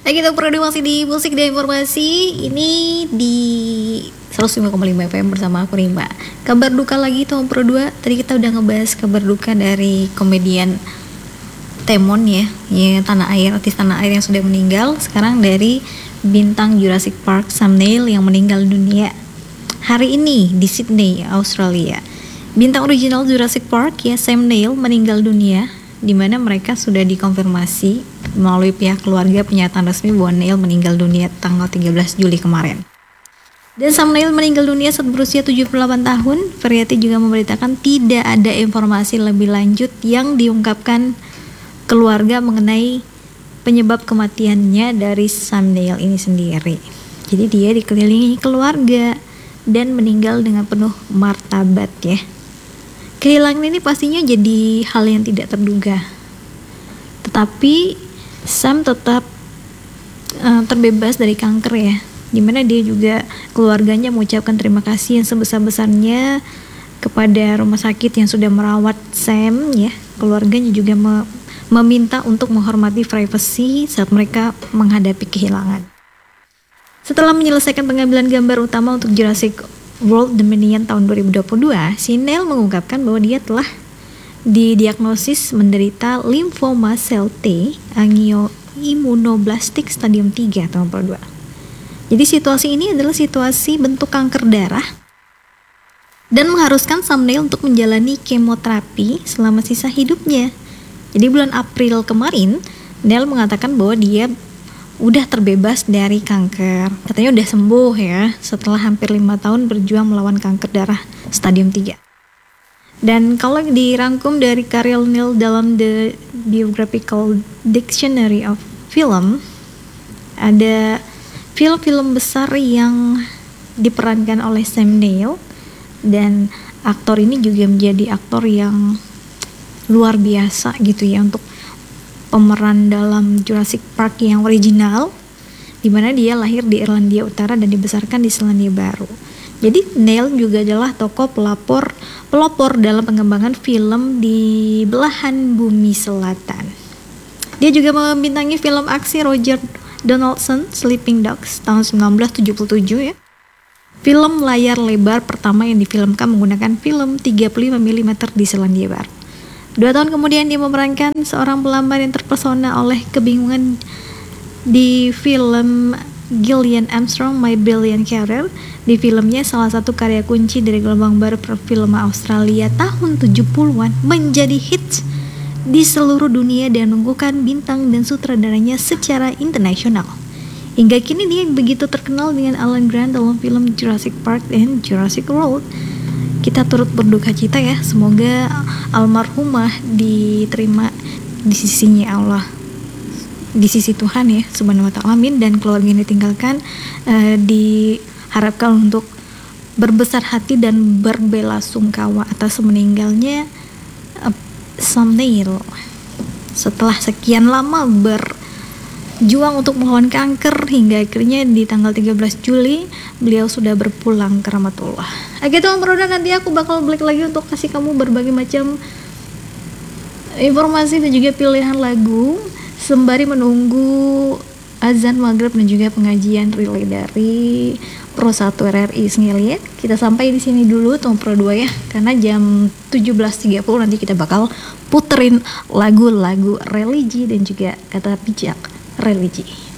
Kita produksi masih di musik dan informasi. Ini di 105,5 FM bersama aku Rimba. Kabar duka lagi tahun Pro 2. Tadi kita udah ngebahas kabar duka dari komedian Temon ya tanah air, artis tanah air yang sudah meninggal. Sekarang dari bintang Jurassic Park Sam Neill yang meninggal dunia hari ini di Sydney, Australia. Bintang original Jurassic Park ya Sam Neill meninggal dunia, di mana mereka sudah dikonfirmasi melalui pihak keluarga pernyataan resmi bahwa Neill meninggal dunia tanggal 13 Juli kemarin. Dan Sam Neill meninggal dunia saat berusia 78 tahun. Variety juga memberitakan tidak ada informasi lebih lanjut yang diungkapkan keluarga mengenai penyebab kematiannya dari Sam Neill ini sendiri. Jadi dia dikelilingi keluarga dan meninggal dengan penuh martabat ya. Kehilangan ini pastinya jadi hal yang tidak terduga. Tetapi Sam tetap terbebas dari kanker ya, dimana dia juga keluarganya mengucapkan terima kasih yang sebesar-besarnya kepada rumah sakit yang sudah merawat Sam ya. Keluarganya juga meminta untuk menghormati privasi saat mereka menghadapi kehilangan. Setelah menyelesaikan pengambilan gambar utama untuk Jurassic World Dominion tahun 2022, si Neill mengungkapkan bahwa dia telah didiagnosis menderita limfoma sel T angioimmunoblastik stadium 3 tahun Pro 2. Jadi situasi ini adalah situasi bentuk kanker darah dan mengharuskan Sam Neill untuk menjalani kemoterapi selama sisa hidupnya. Jadi bulan April kemarin Neill mengatakan bahwa dia udah terbebas dari kanker. Katanya udah sembuh ya setelah hampir 5 tahun berjuang melawan kanker darah stadium 3. Dan kalau dirangkum dari karya Neill dalam The Biographical Dictionary of Film, ada film-film besar yang diperankan oleh Sam Neill, dan aktor ini juga menjadi aktor yang luar biasa gitu ya untuk pemeran dalam Jurassic Park yang original, di mana dia lahir di Irlandia Utara dan dibesarkan di Selandia Baru. Jadi Neill juga adalah tokoh pelopor dalam pengembangan film di belahan bumi selatan. Dia juga membintangi film aksi Roger Donaldson Sleeping Dogs tahun 1977 ya. Film layar lebar pertama yang difilmkan menggunakan film 35 mm di Selandia Baru. 2 tahun kemudian dia memerankan seorang pelamar yang terpesona oleh kebingungan di film Gillian Armstrong My Brilliant Career. Di filmnya, salah satu karya kunci dari gelombang baru perfilman Australia tahun 70-an, menjadi hits di seluruh dunia dan menunggukan bintang dan sutradaranya secara internasional. Hingga kini dia begitu terkenal dengan Alan Grant dalam film Jurassic Park dan Jurassic World. Kita turut berduka cita ya, semoga almarhumah diterima di sisinya Allah, di sisi Tuhan ya subhanahu wa ta'ala, amin. Dan keluarga yang ditinggalkan diharapkan untuk berbesar hati dan berbelasungkawa atas meninggalnya Sam Neill. Setelah sekian lama berjuang untuk melawan kanker, hingga akhirnya di tanggal 13 Juli beliau sudah berpulang ke rahmatullah. Oke teman produk, nanti aku bakal balik lagi untuk kasih kamu berbagai macam informasi dan juga pilihan lagu sembari menunggu azan maghrib dan juga pengajian relay dari Pro 1 RRI Sengilia. Kita sampai di sini dulu teman Pro 2 ya, karena jam 17.30 nanti kita bakal puterin lagu-lagu religi dan juga kata bijak religi.